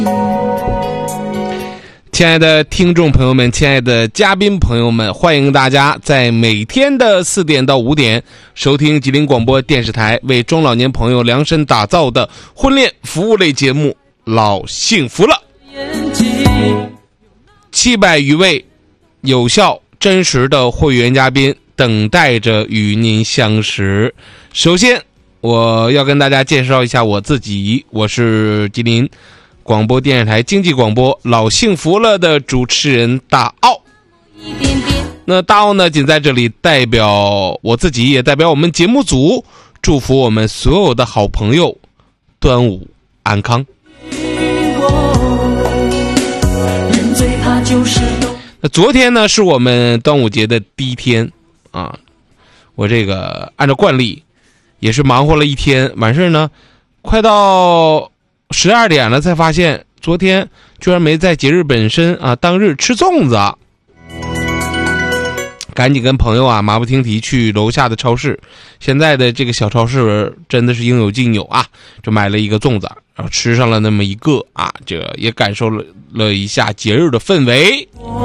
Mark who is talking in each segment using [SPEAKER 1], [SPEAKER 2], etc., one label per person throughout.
[SPEAKER 1] 亲爱的听众朋友们，亲爱的嘉宾朋友们，欢迎大家在每天的4点到5点收听吉林广播电视台为中老年朋友量身打造的婚恋服务类节目《老幸福了》，700余位有效真实的会员嘉宾等待着与您相识。首先我要跟大家介绍一下我自己，我是吉林广播电视台经济广播老幸福了的主持人大奥。那大奥呢，仅在这里代表我自己，也代表我们节目组，祝福我们所有的好朋友端午安康。那昨天呢是我们端午节的第一天啊，我这个按照惯例也是忙活了一天，完事呢快到12点了，才发现昨天居然没在节日本身啊当日吃粽子，赶紧跟朋友啊马不停蹄去楼下的超市，现在的这个小超市真的是应有尽有啊，就买了一个粽子，然后吃上了那么一个啊，这个也感受了一下节日的氛围。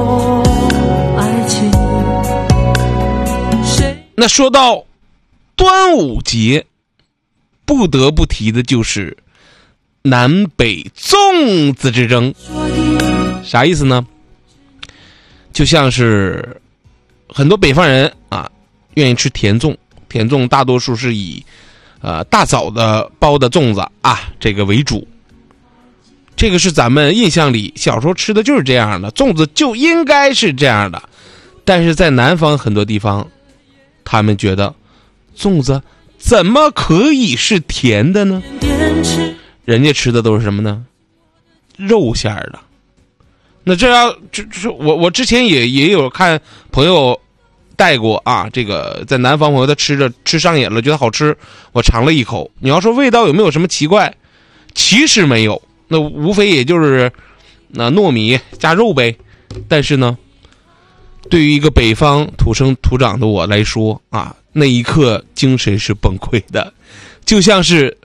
[SPEAKER 1] 那说到端午节，不得不提的就是南北粽子之争。啥意思呢？就像是很多北方人啊愿意吃甜粽，甜粽大多数是以大枣的包的粽子啊这个为主，这个是咱们印象里小时候吃的就是这样的，粽子就应该是这样的。但是在南方很多地方，他们觉得粽子怎么可以是甜的呢？人家吃的都是什么呢？肉馅儿的。那这要我之前也有看朋友带过啊，这个在南方朋友他吃上瘾了，觉得好吃，我尝了一口。你要说味道有没有什么奇怪？其实没有，那无非也就是糯米加肉呗。但是呢，对于一个北方土生土长的我来说啊，那一刻精神是崩溃的，就像是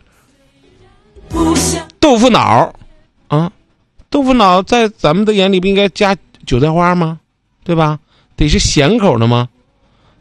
[SPEAKER 1] 豆腐脑啊，豆腐脑在咱们的眼里不应该加韭菜花吗？对吧？得是咸口的吗？